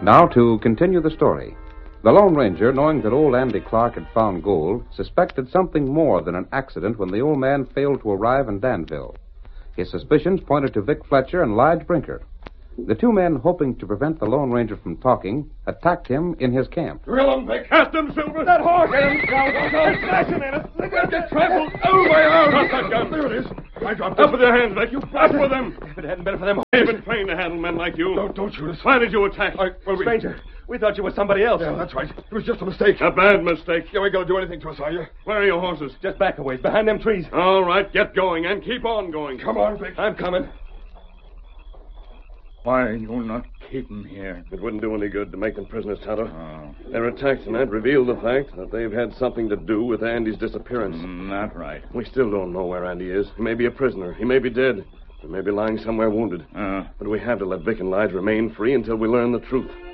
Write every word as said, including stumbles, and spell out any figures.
Now to continue the story. The Lone Ranger, knowing that old Andy Clark had found gold, suspected something more than an accident when the old man failed to arrive in Danville. His suspicions pointed to Vic Fletcher and Lige Brinker. The two men, hoping to prevent the Lone Ranger from talking, attacked him in his camp. Drill him, Vic. Cast him, Silver. That horse. Get him, Scout. They're smashing at us. They're going to get trampled. Oh, my arm. Drop that gun. There it is. I dropped it. Up with your hands, Vic. You fought with them. If it hadn't been for them... They've been trained to handle men like you. Don't, don't shoot us. Why did you attack? I, well, we... Stranger, we thought you were somebody else. Yeah, that's right. It was just a mistake. A bad mistake. You ain't going to do anything to us, are you? Where are your horses? Just back a ways, behind them trees. All right, get going and keep on going. Come on, Vic. I'm coming. Why are you not keeping here? It wouldn't do any good to make them prisoners, Tonto. Oh. Their attack tonight revealed the fact that they've had something to do with Andy's disappearance. Mm, not right. We still don't know where Andy is. He may be a prisoner. He may be dead. He may be lying somewhere wounded. Uh. But we have to let Vic and Lige remain free until we learn the truth.